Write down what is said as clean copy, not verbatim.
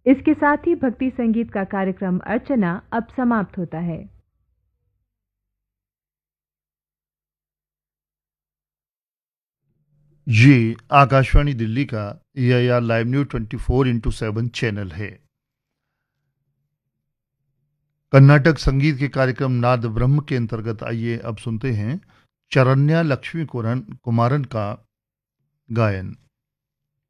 इसके साथ ही भक्ति संगीत का कार्यक्रम अर्चना अब समाप्त होता है। ये आकाशवाणी दिल्ली का AIR live news 24x7 channel है। कर्नाटक संगीत के कार्यक्रम नाद ब्रह्म के अंतर्गत आइए अब सुनते हैं चरण्या लक्ष्मी कुमारन का गायन।